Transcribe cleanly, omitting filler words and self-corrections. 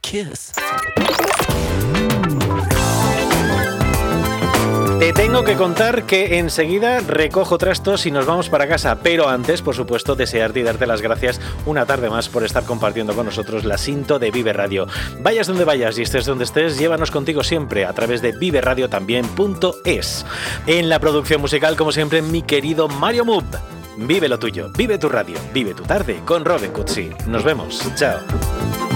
kiss. Te tengo que contar que enseguida recojo trastos y nos vamos para casa, pero antes, por supuesto, desearte y darte las gracias una tarde más por estar compartiendo con nosotros la Sinto de Vive Radio. Vayas donde vayas y estés donde estés, llévanos contigo siempre a través de viveradiotambién.es. En la producción musical, como siempre, mi querido Mario Moop. Vive lo tuyo, vive tu radio, vive tu tarde con Robin Cutsi. Nos vemos, chao.